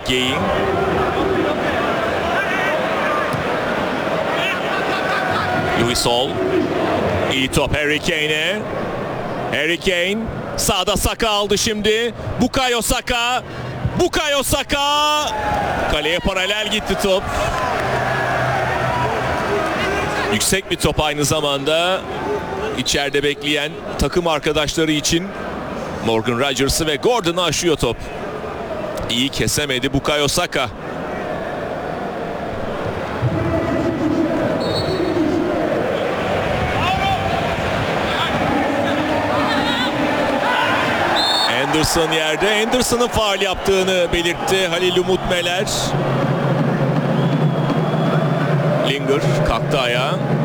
McGahey. Lewis Hall. İyi top Harry Kane'e. Harry Kane sağda, Saka aldı şimdi. Bukayo Saka. Bukayo Saka. Kaleye paralel gitti top. Yüksek bir top aynı zamanda. İçeride bekleyen takım arkadaşları için Morgan Rodgers'ı ve Gordon'u aşıyor top. İyi kesemedi Bukayo Saka. Anderson yerde. Anderson'ın faul yaptığını belirtti Halil Umut Meler. Linger kalktı ayağa.